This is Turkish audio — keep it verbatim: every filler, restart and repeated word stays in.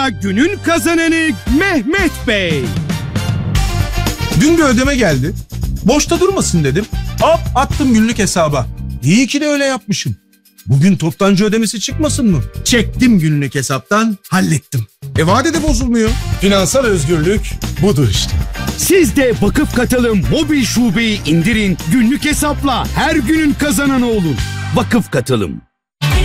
hesabına günün kazananı Mehmet Bey. Dün bir ödeme geldi. Boşta durmasın dedim. Hop attım günlük hesaba. İyi ki de öyle yapmışım. Bugün toptancı ödemesi çıkmasın mı? Çektim günlük hesaptan, hallettim. E vade de bozulmuyor. Finansal özgürlük budur işte. Siz de Vakıf Katılım mobil şubeyi indirin, günlük hesapla her günün kazananı olun. Vakıf Katılım.